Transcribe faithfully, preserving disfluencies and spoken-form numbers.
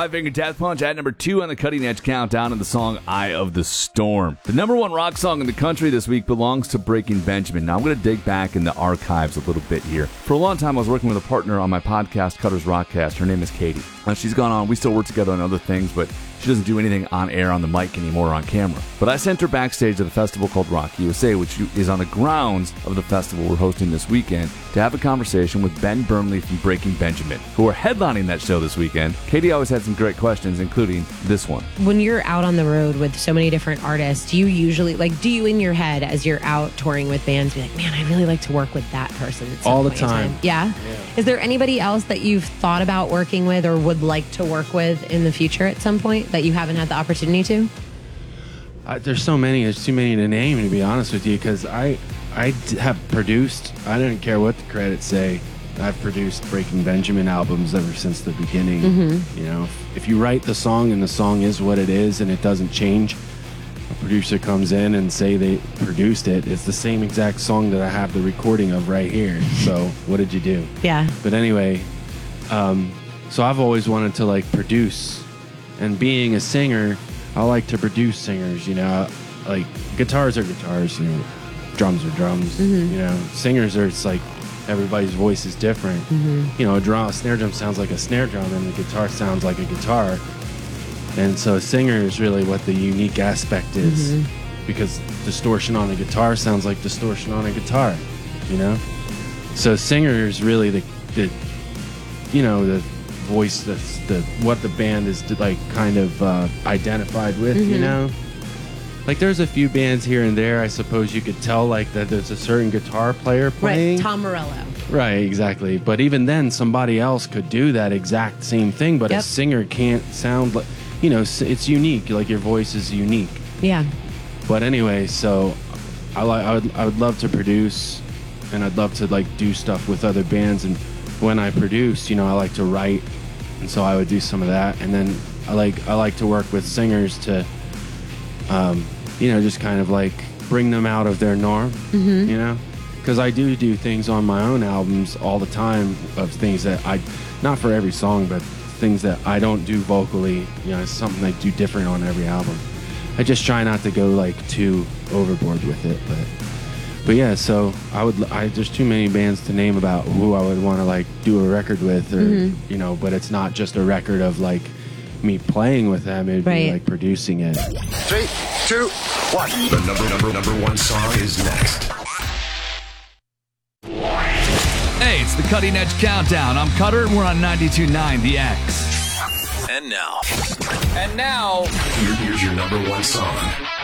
Five Finger Death Punch at number two on the Cutting Edge Countdown, and the song Eye of the Storm. The number one rock song in the country this week belongs to Breaking Benjamin. Now I'm going to dig back in the archives a little bit here. For a long time I was working with a partner on my podcast, Cutter's Rockcast. Her name is Katie. Now she's gone on, we still work together on other things, but she doesn't do anything on air on the mic anymore or on camera. But I sent her backstage at a festival called Rock U S A, which is on the grounds of the festival we're hosting this weekend, to have a conversation with Ben Burnley from Breaking Benjamin, who are headlining that show this weekend. Katie always had some great questions, including this one. When you're out on the road with so many different artists, do you usually, like, do you in your head as you're out touring with bands be like, man, I really like to work with that person at some all the point in time? Yeah? yeah. Is there anybody else that you've thought about working with or would like to work with in the future at some point that you haven't had the opportunity to? Uh, there's so many. There's too many to name, to be honest with you, because I, I d- have produced, I don't care what the credits say, I've produced Breaking Benjamin albums ever since the beginning. Mm-hmm. You know, if, if you write the song and the song is what it is and it doesn't change, a producer comes in and say they produced it, it's the same exact song that I have the recording of right here. So what did you do? Yeah. But anyway, um, so I've always wanted to like produce, and being a singer, I like to produce singers, you know, like guitars are guitars, you know, drums are drums, mm-hmm. you know, singers are, it's like everybody's voice is different. Mm-hmm. You know, a, drum, a snare drum sounds like a snare drum and the guitar sounds like a guitar. And so a singer is really what the unique aspect is, mm-hmm. because distortion on a guitar sounds like distortion on a guitar, you know? So singer is really the, the you know, the voice that's the what the band is like kind of uh, identified with, mm-hmm. you know? Like there's a few bands here and there, I suppose you could tell like that there's a certain guitar player playing. Right, Tom Morello. Right, exactly. But even then, somebody else could do that exact same thing, but yep. a singer can't sound like, you know, it's unique. Like your voice is unique. Yeah. But anyway, so I like I would I would love to produce, and I'd love to like do stuff with other bands. And when I produce, you know, I like to write, and so I would do some of that. And then I like I like to work with singers to, um, you know, just kind of like bring them out of their norm, mm-hmm. you know. Because I do do things on my own albums all the time of things that I, not for every song, but things that I don't do vocally. You know, it's something I do different on every album. I just try not to go like too overboard with it. But, but yeah, so I would. I there's too many bands to name about who I would want to like do a record with, or mm-hmm. you know. But it's not just a record of like me playing with them. It'd right. be like producing it. Three, two, one. The number number number one song is next. Hey, it's the Cutting Edge Countdown. I'm Cutter, and we're on ninety-two point nine The X. And now. And now. Here, here's your number one song.